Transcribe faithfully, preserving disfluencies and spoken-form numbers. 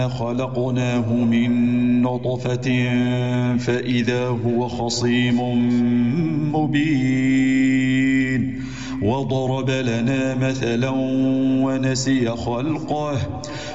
خلقناه من نطفة فإذا هو خصيم مبين وضرب لنا مثلا ونسي خلقه